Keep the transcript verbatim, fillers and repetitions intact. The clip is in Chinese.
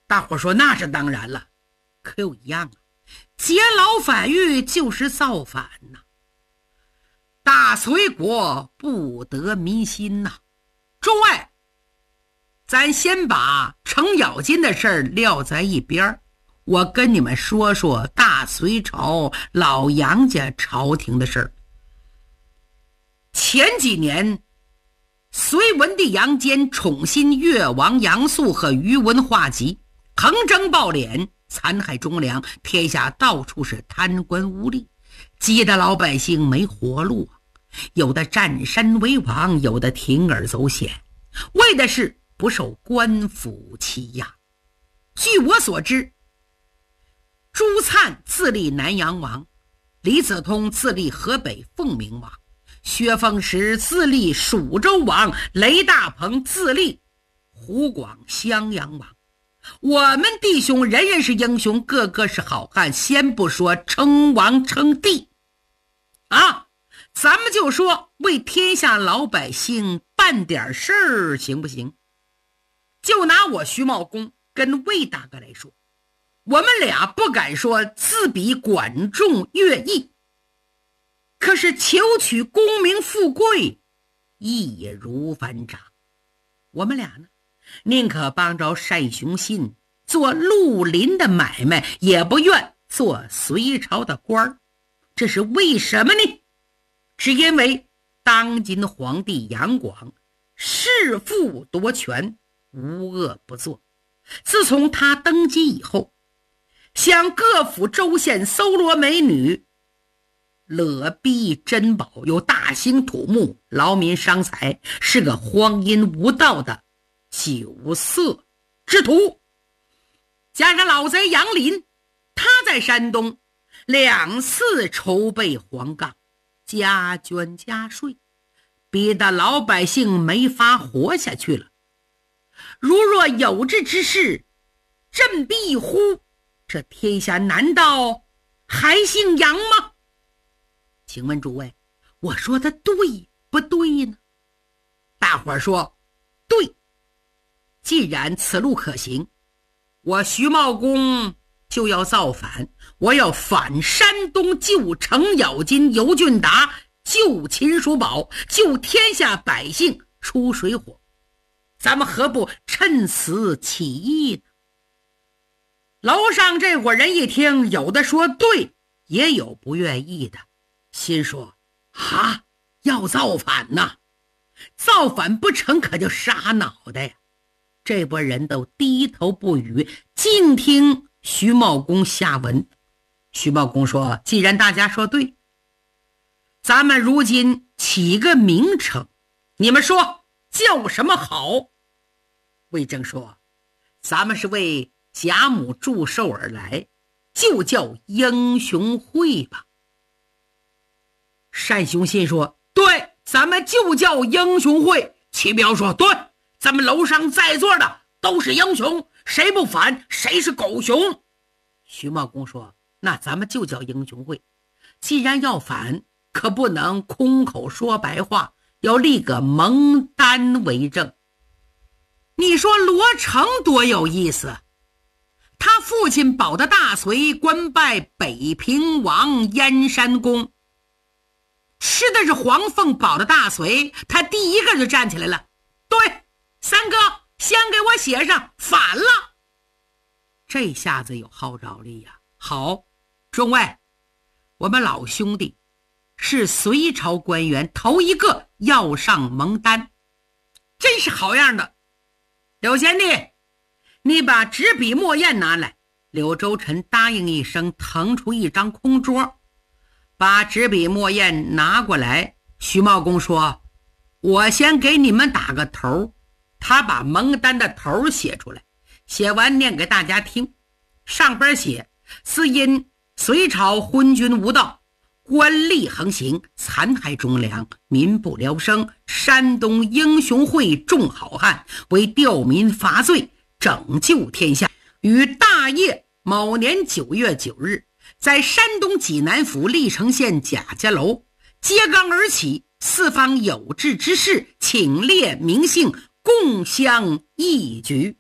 大伙说那是当然了，可有一样啊，劫牢反狱就是造反呐、啊。大隋国不得民心呐、啊。诸位，咱先把程咬金的事儿撂在一边，我跟你们说说大隋朝老杨家朝廷的事儿。前几年隋文帝杨坚宠信越王杨素和宇文化及，横征暴敛，残害忠良，天下到处是贪官污吏，急得老百姓没活路啊！有的占山为王，有的铤而走险，为的是不受官府欺压。据我所知，朱灿自立南阳王，李子通自立河北凤鸣王，薛凤石自立蜀州王，雷大鹏自立湖广襄阳王。我们弟兄人人是英雄，个个是好汉，先不说称王称帝啊，咱们就说为天下老百姓办点事儿行不行？就拿我徐茂公跟魏大哥来说，我们俩不敢说自比管仲乐毅，可是求取功名富贵易如反掌。我们俩呢，宁可帮着单雄信做绿林的买卖，也不愿做隋朝的官儿。这是为什么呢？是因为当今皇帝杨广弑父夺权，无恶不作。自从他登基以后，向各府州县搜罗美女，勒逼珍宝，又大兴土木，劳民伤财，是个荒淫无道的酒色之徒。加上老贼杨林，他在山东两次筹备黄杠，加捐加税，逼得老百姓没法活下去了。如若有志之士，振臂一呼，这天下难道还姓杨吗？请问诸位，我说的对不对呢？大伙儿说对。既然此路可行，我徐茂公就要造反，我要反山东，救程咬金、尤俊达，救秦叔宝，救天下百姓出水火。咱们何不趁此起义呢？楼上这伙人一听，有的说对，也有不愿意的，心说啊，要造反呐，造反不成可就杀脑袋呀。这波人都低头不语，静听徐茂公下文。徐茂公说，既然大家说对，咱们如今起个名称，你们说叫什么好？魏征说，咱们是为贾母祝寿而来，就叫英雄会吧。单雄信说，对，咱们就叫英雄会。齐彪说，对，咱们楼上在座的都是英雄，谁不反谁是狗熊。徐茂公说，那咱们就叫英雄会。既然要反，可不能空口说白话，要立个盟单为证。你说罗成多有意思，他父亲保的大隋官拜北平王燕山公，吃的是黄凤保的大隋，他第一个就站起来了，对，三哥先给我写上反了。这下子有号召力呀、啊！好，众位，我们老兄弟是隋朝官员，头一个要上盟单，真是好样的。柳贤弟，你把纸笔墨砚拿来。柳州臣答应一声，腾出一张空桌，把纸笔墨砚拿过来。徐茂公说，我先给你们打个头。他把盟单的头写出来，写完念给大家听。上边写，是因隋朝昏君无道，官吏横行，残害忠良，民不聊生。山东英雄会众好汉为吊民伐罪，拯救天下。于大业某年九月九日，在山东济南府历城县贾家楼揭竿而起，四方有志之士请列名姓，共襄义举。